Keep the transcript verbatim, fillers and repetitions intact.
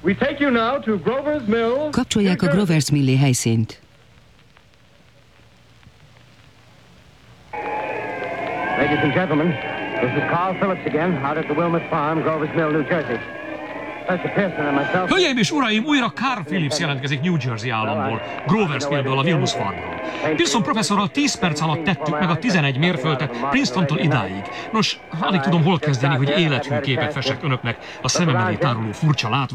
We take you now to Grover's Mill. Kapcsolják a Grover's Mill-i helyszínt. Ladies and gentlemen, this is Carl Phillips again, out at the Wilmot Farm, Grover's Mill, New Jersey. Hölgyeim és uraim, újra Carl Phillips jelentkezik New Jersey államból, Grover's Millből, a Wilmus Farmról. Pearson professzorral tíz perc alatt tettük meg a tizenegy mérföldet Princetontól idáig. Nos, alig tudom hol kezdeni, hogy élethű képet fessek önöknek a szemem elé táruló furcsa látvány.